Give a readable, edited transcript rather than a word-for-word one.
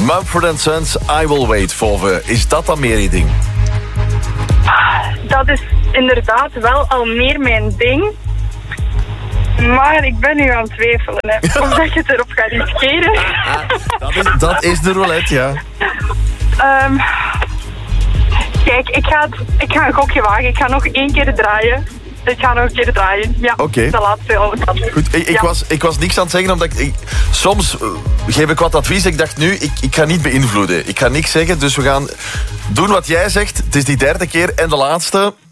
Mumford & Sons, I Will Wait for We. Is dat dan meer je ding? Dat is inderdaad wel al meer mijn ding. Maar ik ben nu aan het twijfelen, hè. Omdat je het erop gaat riskeren. Dat is de roulette, ja. Kijk, ik ga een gokje wagen. Ik ga nog 1 keer draaien. Ik ga nog een keer draaien. Ja, Oké. de laatste overkant. Goed, ik was niks aan het zeggen, omdat soms geef ik wat advies. Ik dacht nu, ik ga niet beïnvloeden. Ik ga niks zeggen, dus we gaan doen wat jij zegt. Het is die 3e keer en de laatste.